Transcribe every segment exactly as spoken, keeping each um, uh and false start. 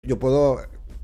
yo puedo,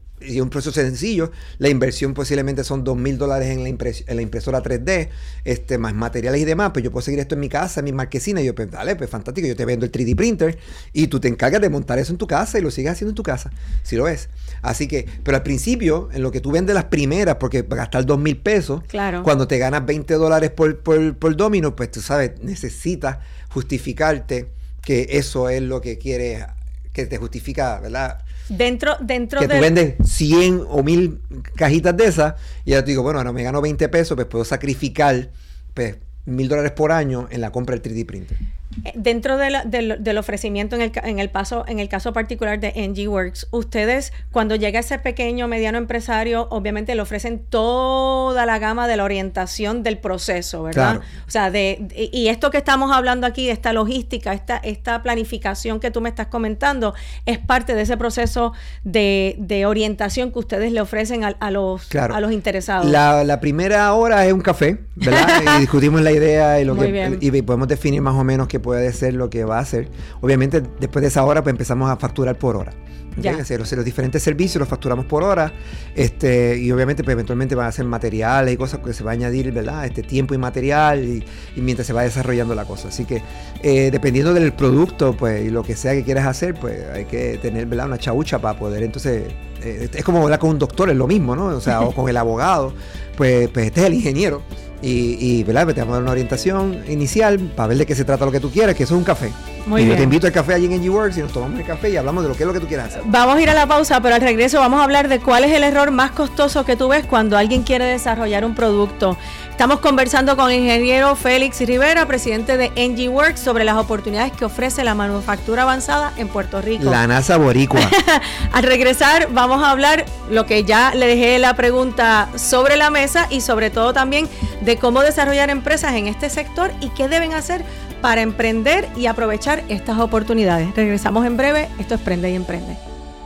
y un proceso sencillo, la inversión posiblemente son dos mil dólares en la, impres, en la impresora tres D, este, más materiales y demás, pues yo puedo seguir esto en mi casa, en mi marquesina, y yo, pues dale, pues fantástico, yo te vendo el tres D printer, y tú te encargas de montar eso en tu casa, y lo sigues haciendo en tu casa, si lo ves. Así que, pero al principio, en lo que tú vendes las primeras, porque para gastar dos mil pesos, claro, cuando te ganas veinte dólares por, por, por domino, pues tú sabes, necesitas justificarte que eso es lo que quieres, que te justifica, ¿verdad? Dentro, dentro que de... tú vendes cien o mil cajitas de esas y ya te digo, bueno, ahora me gano veinte pesos, pues puedo sacrificar pues mil dólares por año en la compra del tres D printer. Dentro de la, del, del ofrecimiento en el, en el paso, en el caso particular de NGWorks, ustedes cuando llega ese pequeño mediano empresario, obviamente le ofrecen toda la gama de la orientación del proceso, ¿verdad? Claro. O sea, de, de y esto que estamos hablando aquí, esta logística, esta, esta planificación que tú me estás comentando, es parte de ese proceso de, de orientación que ustedes le ofrecen a, a los claro. a los interesados. La, la primera hora es un café, ¿verdad? Y discutimos la idea y lo Muy que bien. y podemos definir más o menos qué puede ser lo que va a hacer. Obviamente, después de esa hora, pues empezamos a facturar por hora. ¿Okay? Hacer los, los diferentes servicios los facturamos por hora, este, y obviamente pues eventualmente van a ser materiales y cosas que se va a añadir, ¿verdad? Este tiempo y material y, y mientras se va desarrollando la cosa. Así que eh, dependiendo del producto, pues, y lo que sea que quieras hacer, pues hay que tener, ¿verdad? Una chaucha para poder entonces, eh, es como hablar con un doctor, es lo mismo, ¿no? O sea, o con el abogado, pues, pues este es el ingeniero. Y, y ¿verdad? Te vamos a dar una orientación inicial para ver de qué se trata lo que tú quieras, que eso es un café. Muy y bien. yo te invito al café allí en NGWorks y nos tomamos el café y hablamos de lo que es lo que tú quieras hacer. Vamos a ir a la pausa, pero al regreso vamos a hablar de cuál es el error más costoso que tú ves cuando alguien quiere desarrollar un producto. Estamos conversando con el ingeniero Félix Rivera, presidente de NGWorks, sobre las oportunidades que ofrece la manufactura avanzada en Puerto Rico. La NASA boricua. Al regresar vamos a hablar lo que ya le dejé la pregunta sobre la mesa y sobre todo también de cómo desarrollar empresas en este sector y qué deben hacer para emprender y aprovechar estas oportunidades. Regresamos en breve. Esto es Prende y Emprende.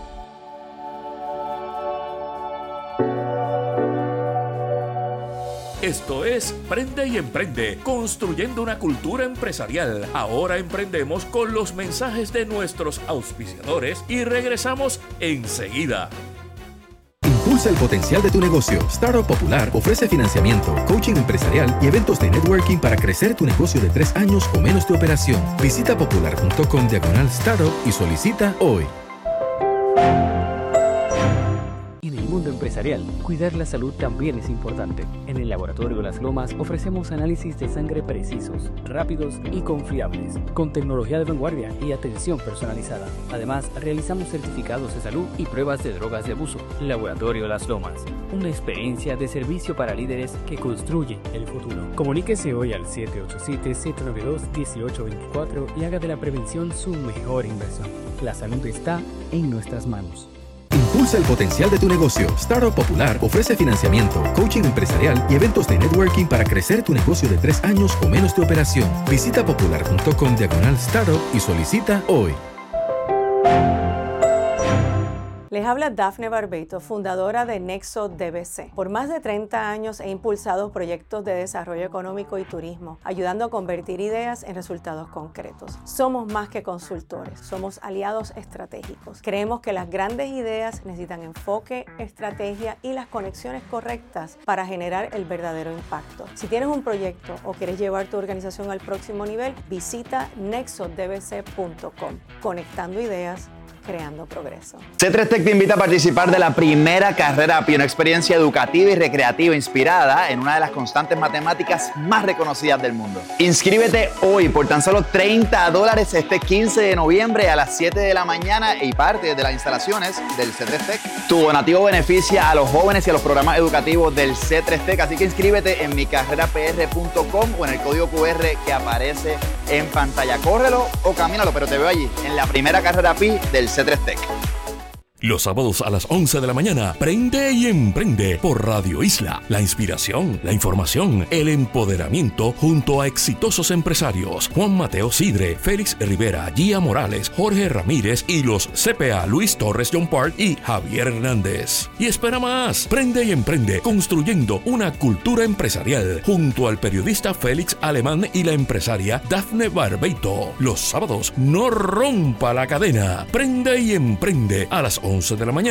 Esto es Prende y Emprende, construyendo una cultura empresarial. Ahora emprendemos con los mensajes de nuestros auspiciadores y regresamos enseguida. Impulsa el potencial de tu negocio. Startup Popular ofrece financiamiento, coaching empresarial y eventos de networking para crecer tu negocio de tres años o menos de operación. Visita popular punto com diagonal startup y solicita hoy. En el mundo empresarial, cuidar la salud también es importante. En el Laboratorio Las Lomas ofrecemos análisis de sangre precisos, rápidos y confiables, con tecnología de vanguardia y atención personalizada. Además, realizamos certificados de salud y pruebas de drogas de abuso. Laboratorio Las Lomas, una experiencia de servicio para líderes que construye el futuro. Comuníquese hoy al siete ocho siete, siete nueve dos, uno ocho dos cuatro y haga de la prevención su mejor inversión. La salud está en nuestras manos. Impulsa el potencial de tu negocio. Startup Popular ofrece financiamiento, coaching empresarial y eventos de networking para crecer tu negocio de tres años o menos de operación. Visita popular punto com diagonal startup y solicita hoy. Les habla Dafne Barbeito, fundadora de Nexo D B C. Por más de treinta años he impulsado proyectos de desarrollo económico y turismo, ayudando a convertir ideas en resultados concretos. Somos más que consultores, somos aliados estratégicos. Creemos que las grandes ideas necesitan enfoque, estrategia y las conexiones correctas para generar el verdadero impacto. Si tienes un proyecto o quieres llevar tu organización al próximo nivel, visita nexo d b c punto com. Conectando ideas, creando progreso. C tres Tech te invita a participar de la primera carrera A P I, una experiencia educativa y recreativa inspirada en una de las constantes matemáticas más reconocidas del mundo. Inscríbete hoy por tan solo treinta dólares este quince de noviembre a las siete de la mañana y parte de las instalaciones del C tres Tech. Tu donativo beneficia a los jóvenes y a los programas educativos del C tres Tech, así que inscríbete en mi carrera p r punto com o en el código Q R que aparece en pantalla. Córrelo o camínalo, pero te veo allí en la primera carrera A P I del C tres Tech. Los sábados a las once de la mañana, Prende y Emprende por Radio Isla. La inspiración, la información, el empoderamiento junto a exitosos empresarios. Juan Mateo Sidre, Félix Rivera, Gia Morales, Jorge Ramírez y los C P A Luis Torres John Park y Javier Hernández. Y espera más, Prende y Emprende, construyendo una cultura empresarial junto al periodista Félix Alemán y la empresaria Dafne Barbeito. Los sábados, no rompa la cadena. Prende y Emprende a las once once de la mañana